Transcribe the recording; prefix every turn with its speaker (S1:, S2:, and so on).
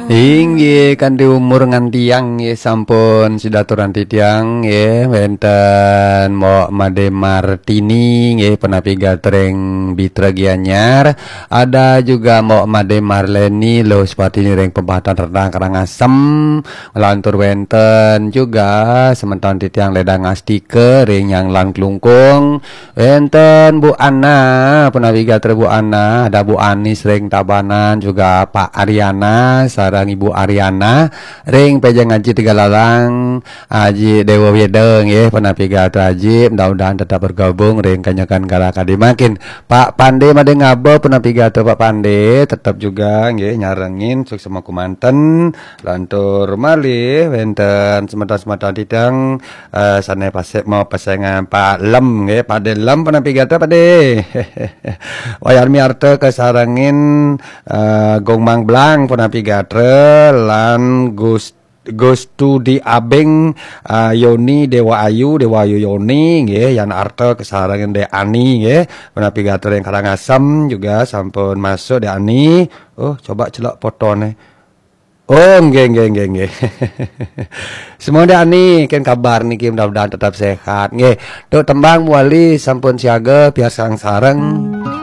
S1: Inggih kanthi umur ngantiang nggih sampun sidaturan titiang nggih wonten Mo Made Martini nggih penapi gatreng Bitra Gianyar, ada juga Mo Made Marleni lo sepatini ring pembatan Rendang Karangasem, lantur wenten juga sementan titiang Ledang Astike ring yang lang klungkung, wenten Bu Ana penapi gatre Bu Ana, ada Bu Anis ring Tabanan juga Pak Ariana sareng Ibu Ariana ring pejang Haji Tiga Lalang Haji Dewa Wedeng ya penapi gatra Haji, mudah-mudahan tetap bergabung ring kanyakan kala kadimakin Pak Pande made ngabo penapi gatra Pak Pande tetap juga nggih nyarengin sukses sama kumanten lantur malih wenten semetan-semetan tidang sane pasek mau pasengan Pak Lem nggih Pak Lem penapi gatra Pak De wayar miarte kesarengin Gong Mang Blang penapi gatre lan Gustudi Abeng Yoni Dewa Ayu Yoni nggih yan arte kesarangan De Ani nggih penapi gatre yang Karangasem juga sampun masuk De Ani. Oh coba celok fotone. Oh nggih. Semua De Ani kan kabar niki mudah-mudahan tetap sehat nggih. Tuh tembang muali sampun siaga biasa sareng.